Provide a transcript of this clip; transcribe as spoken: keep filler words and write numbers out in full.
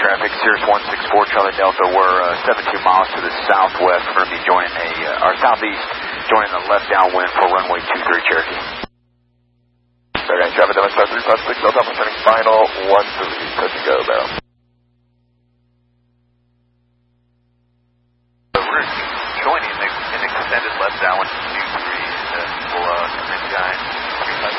traffic, Cirrus one six four Charlie Delta. We're uh, seventy-two miles to the southwest. We're going to be joining a, uh, our southeast, joining the left downwind for runway two three Cherokee. Alright, traffic Denver Star three five six, Delta, turning final one three, touch and go, barrel. So we're joining the, an extended left downwind two three, uh, we'll uh, come in behind three five